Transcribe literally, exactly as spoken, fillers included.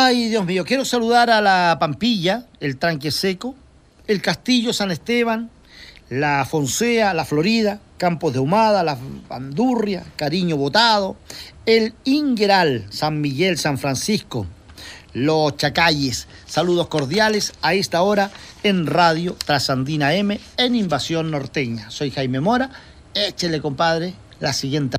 Ay, Dios mío, quiero saludar a la Pampilla, el Tranque Seco, el Castillo San Esteban, la Fonsea, la Florida, Campos de Humada, la Bandurria, Cariño Botado, el Ingueral, San Miguel, San Francisco, los Chacalles. Saludos cordiales a esta hora en Radio Trasandina M en Invasión Norteña. Soy Jaime Mora. Échele, compadre, la siguiente.